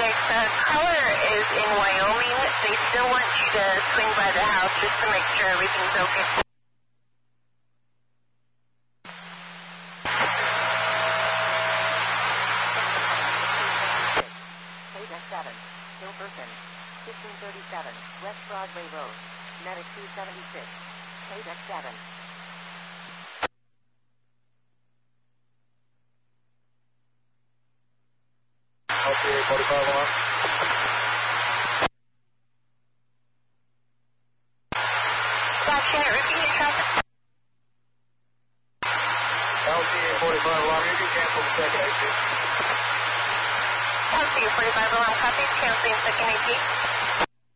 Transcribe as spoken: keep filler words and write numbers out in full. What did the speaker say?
Phoenix, uh, caller is in Wyoming. They still want you to swing by the house just to make sure everything's okay. Paydeck seven, Gilberton, fifteen thirty-seven, West Broadway Road, Medic two seventy-six, Paydeck seven. L T A forty-five alarm. Box unit, repeat your traffic. L T A forty-five alarm, you can cancel the second A T. L T A forty-five alarm, copy, canceling second A T.